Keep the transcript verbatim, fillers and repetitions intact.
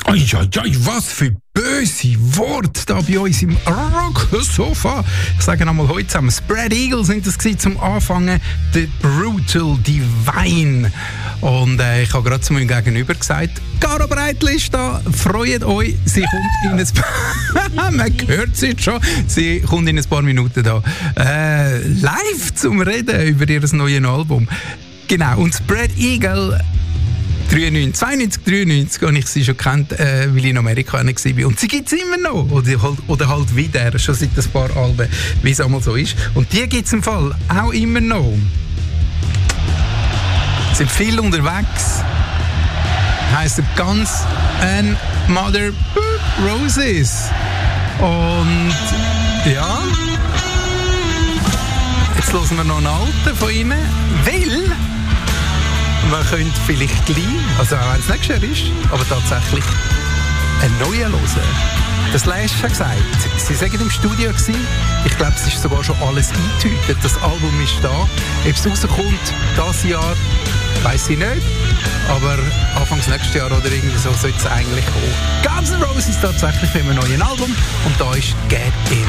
Ai, ai, ai, was für böse Worte da bei uns im Rock-Sofa. Ich sage nochmal heute zusammen. Spread Eagle sind das gewesen, zum Anfangen. The Brutal Divine. Und äh, ich habe gerade zu meinem Gegenüber gesagt, Caro Breitl ist da. Freut euch, sie kommt in ein paar... Man hört sie jetzt schon. Sie kommt in ein paar Minuten da. Äh, live zum Reden über ihr neues Album. Genau, und Spread Eagle... zweiundneunzig, dreiundneunzig habe ich sie schon kennt, äh, weil ich in Amerika war. Und sie gibt es immer noch. Oder halt, oder halt wieder, schon seit ein paar Alben, wie es einmal so ist. Und die gibt es im Fall auch immer noch. Sie sind viel unterwegs. Heisst ganz and Mother Roses. Und ja, jetzt hören wir noch einen alten von ihnen, weil man könnte vielleicht gleich, also auch wenn es nicht schön ist, aber tatsächlich einen neuen hören. Das Slash hat gesagt, sie waren im Studio gewesen. Ich glaube, es ist sogar schon alles eingetütet. Das Album ist da. Ob es rauskommt dieses Jahr, weiss ich nicht. Aber Anfangs nächstes Jahr oder irgendwie so sollte es eigentlich kommen. Guns N' Roses tatsächlich für ein neues Album. Und da ist Get In.